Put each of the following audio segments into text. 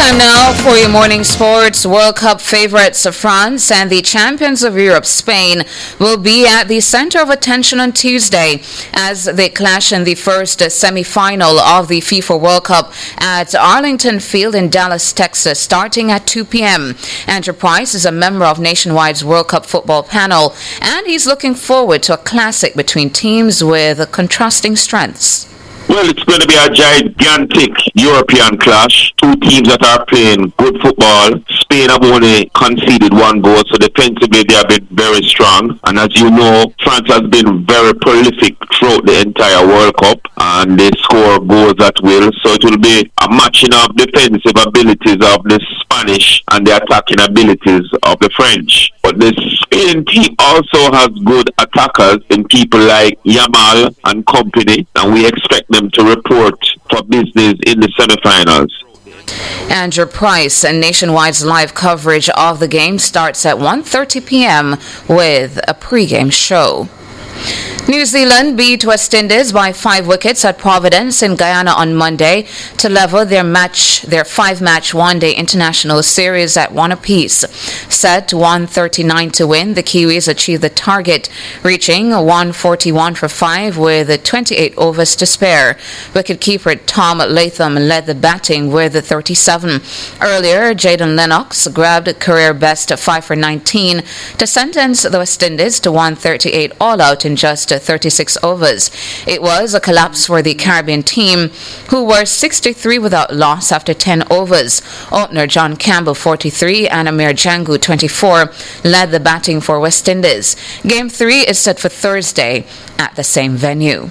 Time now for your morning sports. World Cup favorites of France and the champions of Europe, Spain, will be at the center of attention on Tuesday as they clash in the first semi-final of the FIFA World Cup at Arlington Field in Dallas, Texas, starting at 2 p.m. Andrew Price is a member of Nationwide's World Cup football panel, and he's looking forward to a classic between teams with contrasting strengths. Well, it's going to be a gigantic European clash. Two teams that are playing good football. Spain have only conceded one goal, so defensively they have been very strong. And as you know, France has been very prolific throughout the entire World Cup, and they score goals at will. So it will be a matching of defensive abilities of the Spanish and the attacking abilities of the French. But the Spain team also has good attackers in people like Yamal and company, and we expect them to report for business in the semi-finals. Andrew Price and Nationwide's live coverage of the game starts at 1:30 p.m. with a pre-game show. New Zealand beat West Indies by 5 wickets at Providence in Guyana on Monday to level their 5-match one-day international series at 1 apiece. Set 139 to win, the Kiwis achieved the target, reaching 141 for 5 with 28 overs to spare. Wicketkeeper Tom Latham led the batting with 37. Earlier, Jayden Lennox grabbed a career best 5 for 19 to sentence the West Indies to 138 all out in just 36 overs. It was a collapse for the Caribbean team, who were 63 without loss after 10 overs. Opener John Campbell, 43, and Amir Jangu, 24, led the batting for West Indies. Game 3 is set for Thursday at the same venue.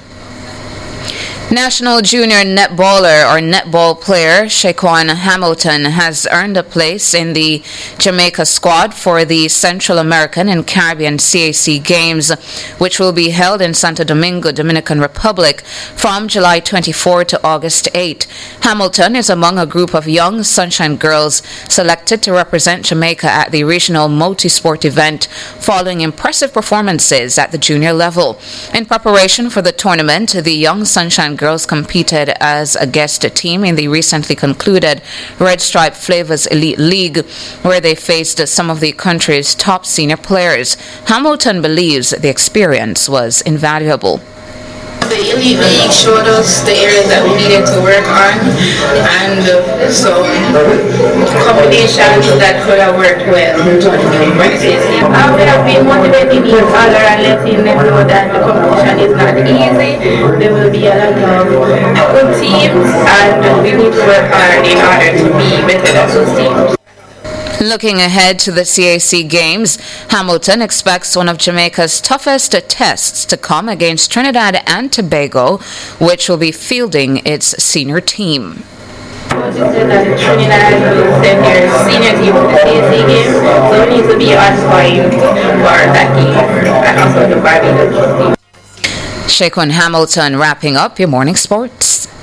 National junior netball player Shaquan Hamilton has earned a place in the Jamaica squad for the Central American and Caribbean CAC Games, which will be held in Santo Domingo, Dominican Republic, from July 24 to August 8. Hamilton is among a group of young Sunshine girls selected to represent Jamaica at the regional multi-sport event following impressive performances at the junior level. In preparation for the tournament, the young Sunshine girls competed as a guest team in the recently concluded Red Stripe Flavors Elite League, where they faced some of the country's top senior players. Hamilton believes the experience was invaluable. The Elite League showed us the areas that we needed to work on, and some combinations that could have worked well. I would have been motivating each other and letting them know that the competition is not easy. There will be a lot of good teams, and we need to work hard in order to be better than those teams. Looking ahead to the CAC Games, Hamilton expects one of Jamaica's toughest tests to come against Trinidad and Tobago, which will be fielding its senior team. Trinidad will send their senior team to the CAC Games, so we need to be on point for that game and also the Barbados team. Shaquan Hamilton wrapping up your morning sports.